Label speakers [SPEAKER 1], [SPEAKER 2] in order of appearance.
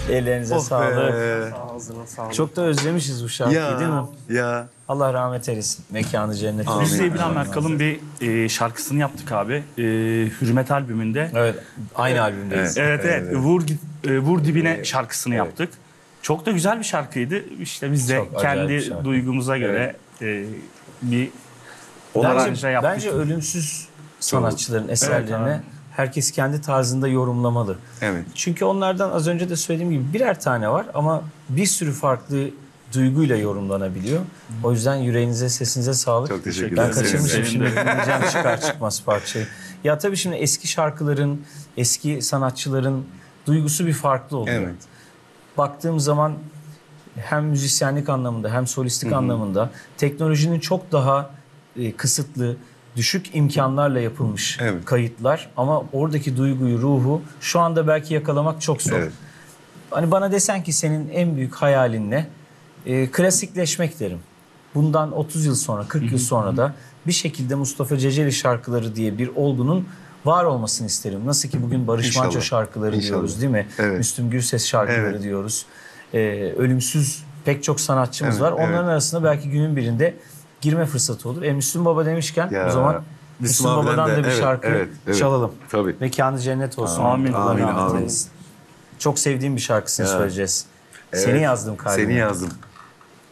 [SPEAKER 1] Ellerinize sağlık.
[SPEAKER 2] Ağzına sağlık.
[SPEAKER 1] Çok da özlemişiz bu şarkıyı değil mi?
[SPEAKER 3] Ya.
[SPEAKER 1] Allah rahmet eylesin. Mekanı cennet olsun.
[SPEAKER 2] Biz de İbrahim Erkal'ın bir şarkısını yaptık abi. Hürmet albümünde.
[SPEAKER 1] Evet, aynı albümdeyiz.
[SPEAKER 2] Evet. Vur Dibine şarkısını yaptık. Çok da güzel bir şarkıydı. İşte biz de
[SPEAKER 1] Çok acayip bir
[SPEAKER 2] kendi
[SPEAKER 1] şarkı.
[SPEAKER 2] duygumuza göre bir aranje yaptık.
[SPEAKER 1] Bence ölümsüz sanatçıların eserlerini
[SPEAKER 2] abi.
[SPEAKER 1] herkes kendi tarzında yorumlamalı.
[SPEAKER 3] Evet.
[SPEAKER 1] Çünkü onlardan az önce de söylediğim gibi birer tane var ama bir sürü farklı duyguyla yorumlanabiliyor. O yüzden yüreğinize, sesinize sağlık.
[SPEAKER 3] Çok teşekkür
[SPEAKER 1] Ben
[SPEAKER 3] ederim.
[SPEAKER 1] kaçırmışım
[SPEAKER 2] Sevindim.
[SPEAKER 1] şimdi dinleyeceğim çıkar çıkmaz parçayı. Ya tabii şimdi eski şarkıların, eski sanatçıların duygusu bir farklı oluyor.
[SPEAKER 3] Evet.
[SPEAKER 1] Baktığım zaman hem müzisyenlik anlamında hem solistlik anlamında teknolojinin çok daha kısıtlı, düşük imkanlarla yapılmış
[SPEAKER 3] Evet.
[SPEAKER 1] kayıtlar ama oradaki duyguyu, ruhu şu anda belki yakalamak çok zor.
[SPEAKER 3] Evet.
[SPEAKER 1] Hani bana desen ki senin en büyük hayalin ne? Klasikleşmek derim. Bundan 30 yıl sonra, 40 yıl sonra da bir şekilde Mustafa Ceceli şarkıları diye bir olgunun var olmasını isterim. Nasıl ki bugün Barış
[SPEAKER 3] İnşallah.
[SPEAKER 1] Manço şarkıları
[SPEAKER 3] İnşallah.
[SPEAKER 1] diyoruz değil mi?
[SPEAKER 3] Evet.
[SPEAKER 1] Müslüm Gürses şarkıları
[SPEAKER 3] Evet.
[SPEAKER 1] diyoruz. Ölümsüz pek çok sanatçımız
[SPEAKER 3] Evet,
[SPEAKER 1] var. Onların
[SPEAKER 3] evet.
[SPEAKER 1] arasında belki günün birinde girme fırsatı olur. Müslüm Baba demişken
[SPEAKER 3] Ya,
[SPEAKER 1] o zaman Müslüm
[SPEAKER 3] abiden
[SPEAKER 1] Baba'dan da bir
[SPEAKER 3] evet,
[SPEAKER 1] şarkı
[SPEAKER 3] evet.
[SPEAKER 1] çalalım.
[SPEAKER 3] Tabii.
[SPEAKER 1] Mekanı cennet olsun.
[SPEAKER 2] Amin.
[SPEAKER 1] Allah rahmet
[SPEAKER 3] Amin.
[SPEAKER 1] eylesin. Çok sevdiğim bir şarkısını
[SPEAKER 3] Ya.
[SPEAKER 1] söyleyeceğiz.
[SPEAKER 3] Evet.
[SPEAKER 1] Seni yazdım kalbime.
[SPEAKER 3] Seni yazdım.